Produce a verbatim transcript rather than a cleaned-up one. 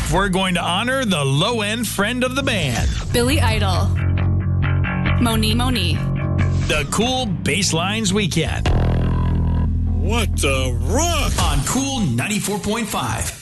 we're going to honor the low-end friend of the band. Billy Idol. Moni Moni. The Cool Basslines Weekend. What the rock? On Cool ninety-four point five.